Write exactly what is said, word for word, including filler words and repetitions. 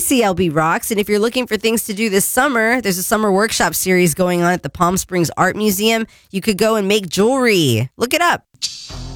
C L B rocks. And if you're looking for things to do this summer, there's a summer workshop series going on at the Palm Springs Art Museum. You could go and make jewelry. Look it up.